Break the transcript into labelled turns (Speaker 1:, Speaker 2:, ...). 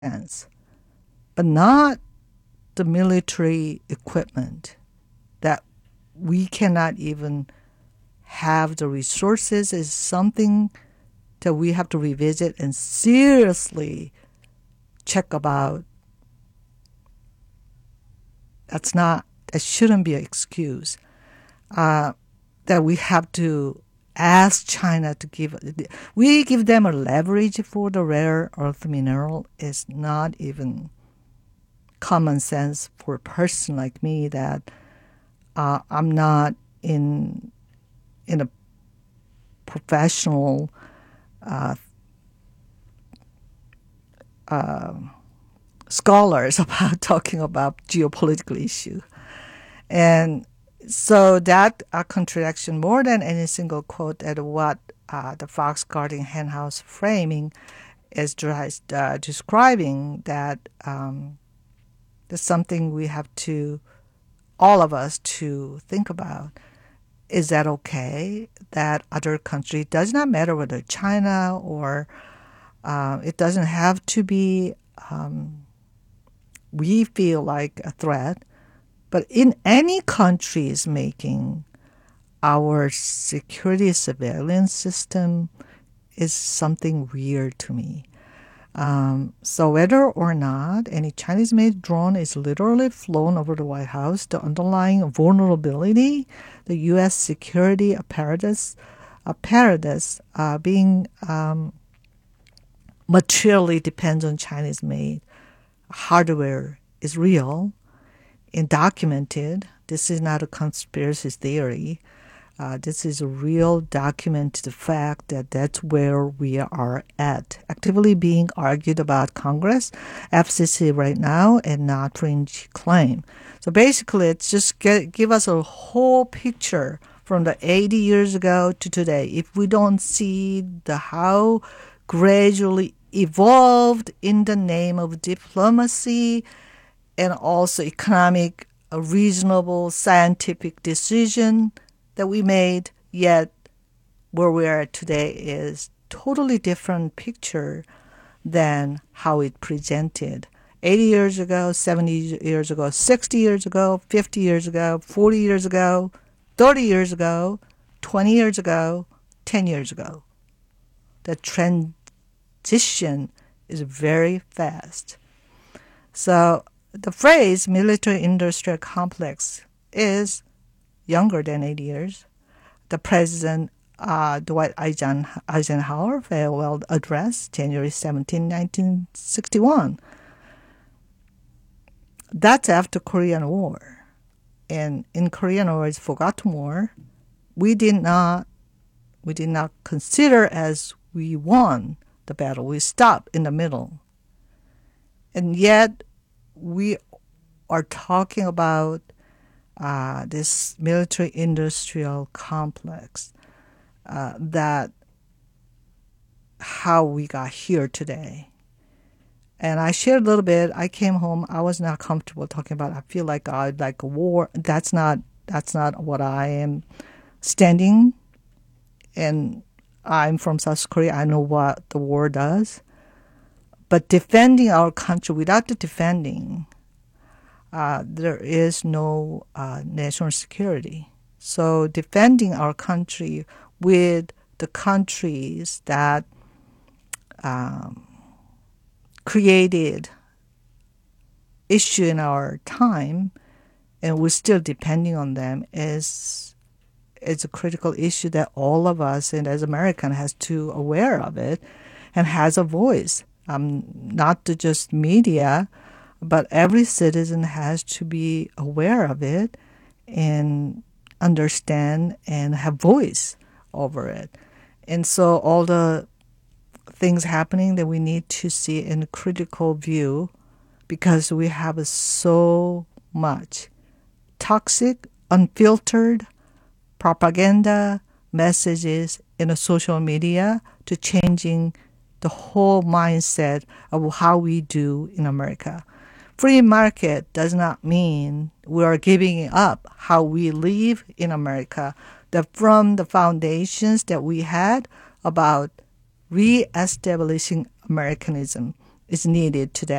Speaker 1: defense, but not the military equipment that we cannot even have the resources is something that we have to revisit and seriously check about. That shouldn't be an excuse. That we have to ask China to we give them a leverage for the rare earth mineral is not even common sense for a person like me that I'm not in a professional scholars about talking about geopolitical issue. And so that contradiction, more than any single quote at what the Fox Guardian Henhouse framing is describing, that there's something we have to, all of us, to think about. Is that okay that other country, does not matter whether China or it doesn't have to be, we feel like a threat, but in any countries making our security surveillance system is something weird to me. So whether or not any Chinese-made drone is literally flown over the White House, the underlying vulnerability, the U.S. security apparatus being materially depends on Chinese-made hardware is real and documented. This is not a conspiracy theory. This is a real documented fact that that's where we are at. Actively being argued about Congress, FCC right now, and not fringe claim. So basically, it's just give us a whole picture from the 80 years ago to today. If we don't see how gradually evolved in the name of diplomacy and also economic, a reasonable scientific decision that we made, yet where we are at today is totally different picture than how it presented 80 years ago, 70 years ago, 60 years ago, 50 years ago, 40 years ago, 30 years ago, 20 years ago, 10 years ago. The transition is very fast. So the phrase military-industrial complex is younger than 80 years. The President Dwight Eisenhower farewell address, January 17, 1961. That's after Korean War. And in Korean War, it's forgotten war. We did not consider as we won the battle. We stopped in the middle. And yet, we are talking about this military-industrial complex, that how we got here today. And I shared a little bit. I came home. I was not comfortable talking about it. I feel like I'd like a war. That's not what I am standing. And I'm from South Korea. I know what the war does. But defending our country without the defending, there is no national security. So defending our country with the countries that created issue in our time, and we're still depending on them, is a critical issue that all of us, and as American, has to aware of it and has a voice. Not to just media, but every citizen has to be aware of it and understand and have voice over it. And so all the things happening that we need to see in a critical view, because we have so much toxic, unfiltered propaganda messages in the social media to changing the whole mindset of how we do in America. Free market does not mean we are giving up how we live in America. That from the foundations that we had about re-establishing Americanism is needed today.